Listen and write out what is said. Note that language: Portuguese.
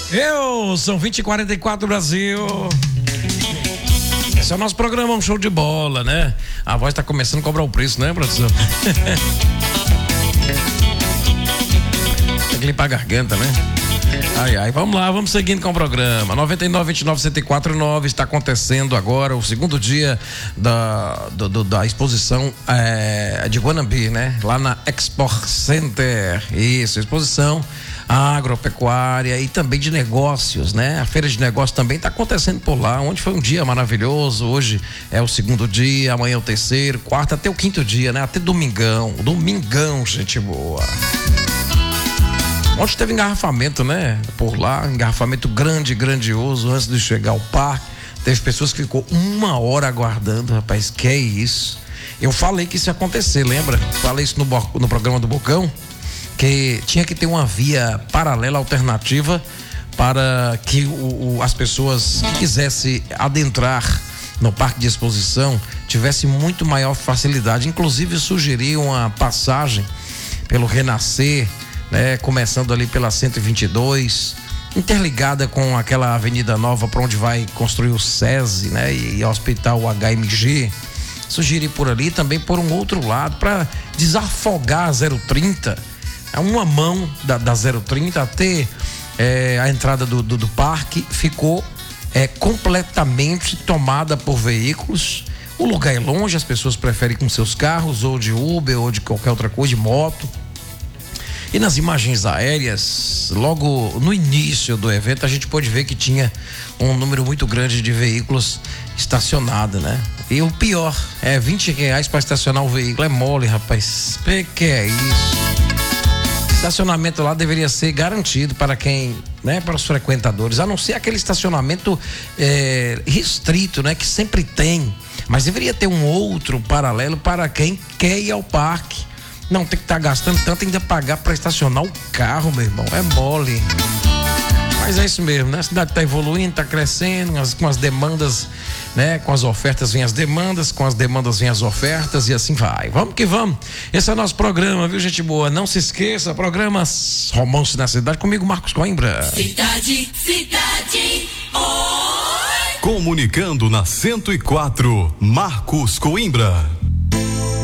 São 20h44 Brasil. Esse é o nosso programa, um show de bola, né? A voz tá começando a cobrar o preço, né, produção? Tem que limpar a garganta, né? Ai, vamos lá, vamos seguindo com o programa. 9929-1049 está acontecendo agora o segundo dia da exposição de Guanambi, né? Lá na Export Center. Isso, exposição agropecuária e também de negócios, né? A feira de negócios também está acontecendo por lá, onde foi um dia maravilhoso. Hoje é o segundo dia, amanhã é o terceiro, quarto, até o quinto dia, né? Até domingão, gente boa. Ontem teve engarrafamento, né? Por lá, engarrafamento grandioso antes de chegar ao parque. Teve pessoas que ficou 1 hora aguardando, rapaz, que é isso? Eu falei que isso ia acontecer, lembra? Falei isso no programa do Bocão, que tinha que ter uma via paralela, alternativa, para que as pessoas que quisessem adentrar no parque de exposição tivesse muito maior facilidade. Inclusive sugeri uma passagem pelo Renascer, né, começando ali pela 122, interligada com aquela avenida nova para onde vai construir o SESI, né, e Hospital HMG. Sugeri por ali, também por um outro lado, para desafogar a 030, uma mão da 030 até a entrada do parque ficou completamente tomada por veículos. O lugar é longe, as pessoas preferem ir com seus carros, ou de Uber, ou de qualquer outra coisa, de moto. E nas imagens aéreas, logo no início do evento, a gente pôde ver que tinha um número muito grande de veículos estacionados, né? E o pior, R$20 para estacionar o veículo. É mole, rapaz. Que é isso? Estacionamento lá deveria ser garantido para quem, né? Para os frequentadores, a não ser aquele estacionamento restrito, né? Que sempre tem. Mas deveria ter um outro paralelo para quem quer ir ao parque. Não tem que estar gastando tanto, ainda pagar para estacionar o carro, meu irmão. É mole. Mas é isso mesmo, né? A cidade está evoluindo, está crescendo, com as demandas, né? Com as ofertas vem as demandas, com as demandas vem as ofertas e assim vai. Vamos que vamos. Esse é o nosso programa, viu, gente boa? Não se esqueça, programa Romance na Cidade, comigo, Marcos Coimbra. Cidade, oi! Comunicando na 104, Marcos Coimbra.